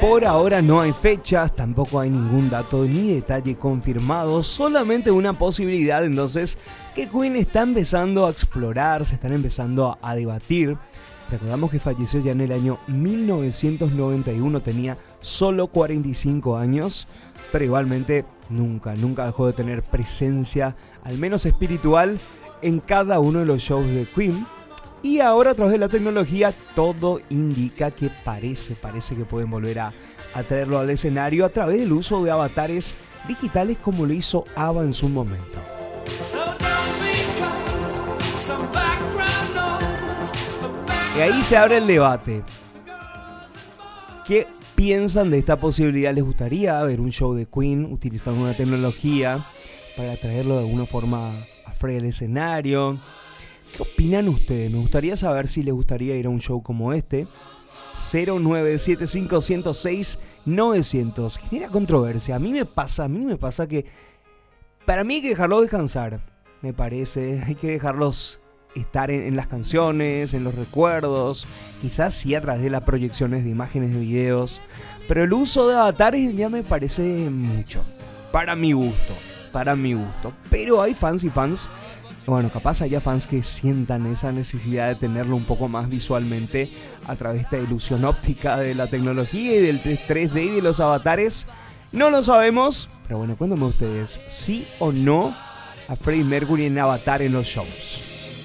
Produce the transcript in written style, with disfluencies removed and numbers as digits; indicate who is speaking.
Speaker 1: Por ahora no hay fechas, tampoco hay ningún dato ni detalle confirmado, solamente una posibilidad entonces que Queen está empezando a explorar, se están empezando a debatir. Recordamos que falleció ya en el año 1991, tenía solo 45 años, pero igualmente nunca dejó de tener presencia, al menos espiritual, en cada uno de los shows de Queen. Y ahora a través de la tecnología todo indica que parece que pueden volver a traerlo al escenario a través del uso de avatares digitales como lo hizo ABBA en su momento. Y ahí se abre el debate. ¿Qué piensan de esta posibilidad? ¿Les gustaría ver un show de Queen utilizando una tecnología para traerlo de alguna forma afuera del escenario? ¿Qué opinan ustedes? Me gustaría saber si les gustaría ir a un show como este. 0975106-900. Genera controversia. A mí me pasa que para mí hay que dejarlos descansar. Me parece, hay que dejarlos estar en las canciones, en los recuerdos. Quizás sí a través de las proyecciones de imágenes, de videos. Pero el uso de avatares ya me parece mucho. Para mi gusto. Pero hay fans y fans. Bueno, capaz haya fans que sientan esa necesidad de tenerlo un poco más visualmente a través de esta ilusión óptica de la tecnología y del 3D y de los avatares. No lo sabemos, pero bueno, cuéntenme ustedes, ¿sí o no a Freddie Mercury en Avatar en los shows?